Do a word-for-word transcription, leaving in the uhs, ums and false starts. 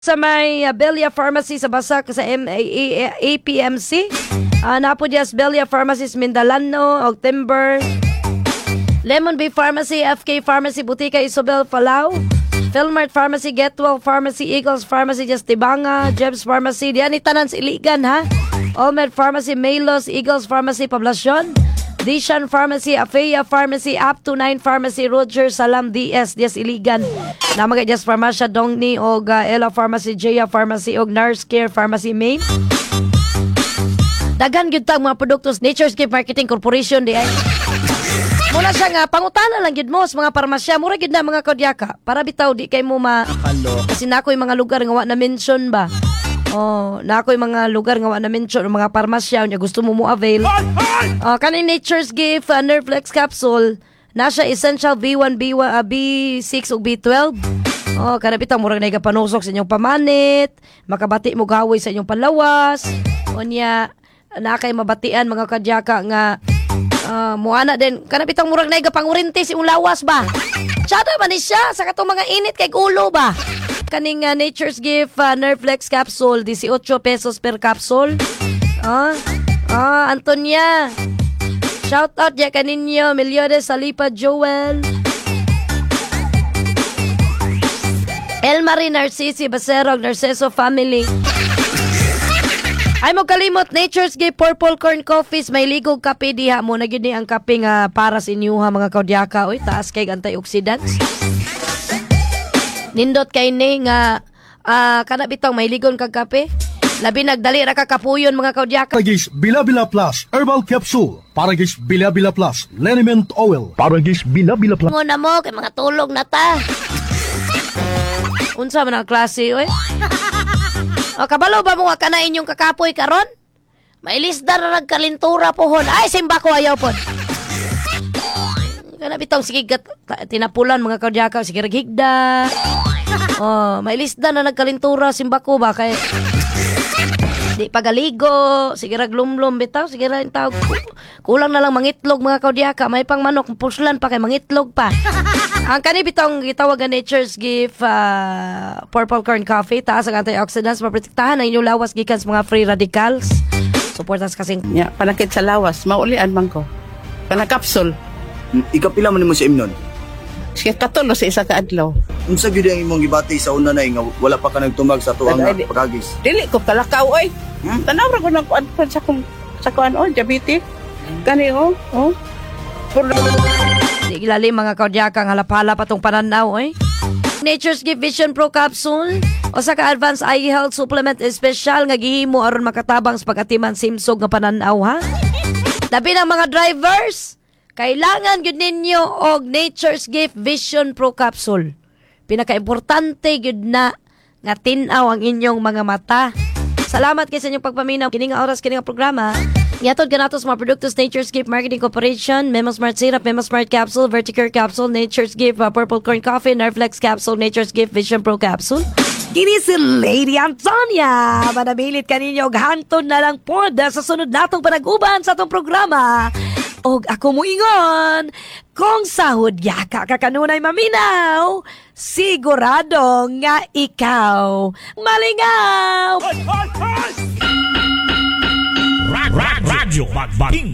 Sa may uh, Belia Pharmacy sa Basak sa M A A P M C. Uh, napo dias Belia Pharmacy Mindalano, og Timber. Lemon Bay Pharmacy, F K Pharmacy, Butika Isobel, Palau. Philmart Pharmacy, Getwell Pharmacy, Eagles Pharmacy, Just Tibanga, Jebs Pharmacy, diyan itanan sa Iligan ha. Olmed Pharmacy, Maylos, Eagles Pharmacy, Poblacion. Dishan Pharmacy, Afeya Pharmacy, Up to nine Pharmacy, Roger Salam D S, Dias Iligan. Namagay Dias Pharmacia Dongni og uh, Ella Pharmacy, Jaya Pharmacy og Nurse Care Pharmacy Main. Dagan gyud tag mga produktos Nature's Gift Marketing Corporation di ay. Muna siya nga pangutana lang gyud mo sa mga parmasya, mura gyud na mga kaudyaka para bitaw di kay mo ma kasi nakoy mga lugar nga wa na mention ba. Oh, na ako'y mga lugar nga wa na mention mga parmasya nya gusto mo mo avail. Oh, kaning Nature's Gift uh, Nerflex capsule na siya essential B one, B one, uh, B six ug B twelve. Oh, kana bitang murag nay kapanusok sa inyong pamanit, makabati mo gawoy sa inyong panlawas. Unya na kay mabatian mga kadyaka nga uh, muana din kana bitang murag nay kapangurinti sa imong lawas ba. Tsada man ni siya sa katong mga init kay ulo ba. Kaning uh, Nature's Gift uh, Nerflex capsule, eighteen pesos per capsule. Ah, ah, Antonia. Shout out ya kaninyo, Meliodes Salipa Joel. Elmarie Narcisi Baserog, Narceso Family. Ay mo kalimot, Nature's Gift Purple Corn Coffees, may ligog kape diha mo na gyud ni ang kape nga para sa inyo ha mga kaudyaka. Oy, taas kay antioxidants. Nindot kay ni nga uh, kana bitong may ligon kag kape. Labi nagdali ra ka kapuyon mga kaudyaka. Paragis Bila-Bila Plus Herbal Capsule. Paragis Bila-Bila Plus Liniment Oil. Paragis Bila-Bila Plus. Ngo na mo kay mga tulog na ta. Unsa man ang klase oy? O kabalo ba mo nga kana inyong kakapoy karon? May lisda ra nagkalintura pohon. Ay simba ko ayaw pod. Kana bitong sige gat, tinapulan mga kaudyaka sige raghigda. Oh, may lisda na nagkalintura simbako ba kay di pagaligo, sige raglumlum bitaw, sige ra tawag kulang na lang mangitlog mga kaudyaka, may pang manok puslan pa kay mangitlog pa. Ang kani bitong gitawag nga Nature's Gift uh, Purple Corn Coffee, taas ang antioxidants, maprotektahan ang inyong lawas gikan sa mga free radicals. Suportas kasing ya, panakit sa lawas, maulian man ko. Kana capsule. Ikapila man nimo sa imnon. Sige katulo sa isa ka adlaw. Unsa gyud ang imong gibati sa una nay nga wala pa ka nagtumag sa tuwang nga Ay, di- pagagis? Dili ko kalakaw oy. Hmm? Tanaw ra ko nang kuan sa kung sa kuan oh, diabetes. Kani oh, oh. Puro di kilali mga kaudyaka nga lapala patong pananaw oy. Nature's Gift Vision Pro Capsule o sa ka-advanced eye health supplement special nga gihimo aron makatabang sa pagatiman simsog nga pananaw ha. Labi ng mga drivers, kailangan gyud ninyo og Nature's Gift Vision Pro Capsule. Pinaka-importante gyud na nga tin-aw ang inyong mga mata. Salamat kay sa inyong pagpaminaw. Kini nga oras kini nga programa. Yatod ganatos mga produktos Nature's Gift Marketing Corporation, Memo Smart Syrup, Memo Smart Capsule, Verticare Capsule, Nature's Gift uh, Purple Corn Coffee, Nerflex Capsule, Nature's Gift Vision Pro Capsule. Kini si Lady Antonia. Manabilit kaninyo og hantod na lang pod sa sunod natong panag-uban sa atong programa. Og ako mo ingon, kung sahod yaka ka kanunay maminaw, sigurado nga ikaw malingaw. Radyo Magbating